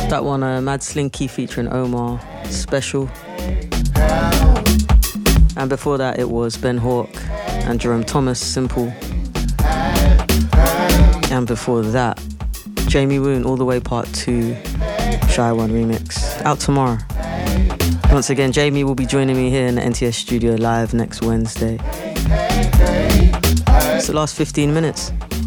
That one, Mad Slinky featuring Omar, Special. And before that, it was Ben Hawk and Jerome Thomas, Simple. And before that, Jamie Woon, All the Way Part 2, Shy One remix, out tomorrow. Once again, Jamie will be joining me here in the NTS studio live next Wednesday. It's the last 15 minutes.